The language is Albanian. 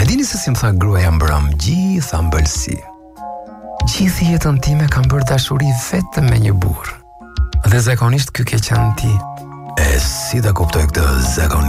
dini se si më tha gruaja mbrëm, gjitha mbëlsi. Gjithë jetën time kam bërë dashuri vetëm me një burr. Dhe zakonisht ky ke qenë ti. E si ta kuptoj këtë zakon?